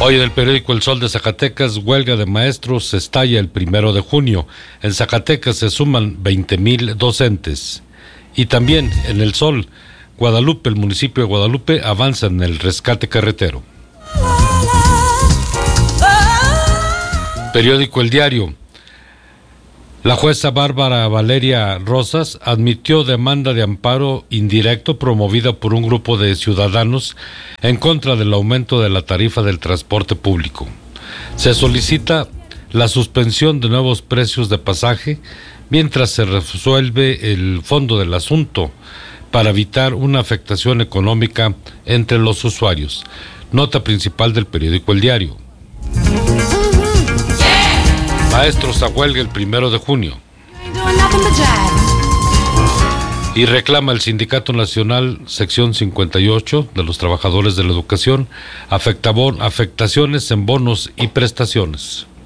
Hoy en el periódico El Sol de Zacatecas, huelga de maestros estalla el 1 de junio. En Zacatecas se suman 20,000 docentes. Y también en El Sol, Guadalupe, el municipio de Guadalupe, avanza en el rescate carretero. Periódico El Diario. La jueza Bárbara Valeria Rosas admitió demanda de amparo indirecto promovida por un grupo de ciudadanos en contra del aumento de la tarifa del transporte público. Se solicita la suspensión de nuevos precios de pasaje mientras se resuelve el fondo del asunto para evitar una afectación económica entre los usuarios. Nota principal del periódico El Diario. Maestros a huelga el 1 de junio. Y reclama el Sindicato Nacional, sección 58, de los trabajadores de la educación, afectaciones en bonos y prestaciones.